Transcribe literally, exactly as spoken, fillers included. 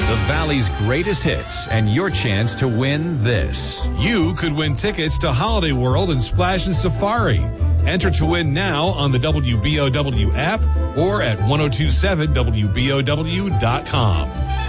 the Valley's greatest hits and your chance to win this. You could win tickets to Holiday World and Splash and Safari. Enter to win now on the W B O W app or at ten twenty-seven W B O W dot com.